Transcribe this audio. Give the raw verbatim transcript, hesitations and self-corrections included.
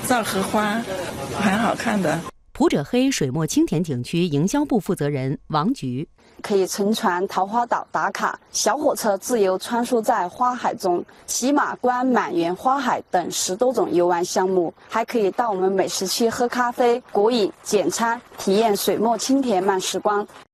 造荷花，很好看的。 普者黑水墨青田景区营销部负责人王菊。 可以乘船桃花岛打卡，小火车自由穿梭在花海中，骑马观满园花海等十多种游玩项目，还可以到我们美食区喝咖啡、果饮、简餐，体验水墨青田慢时光。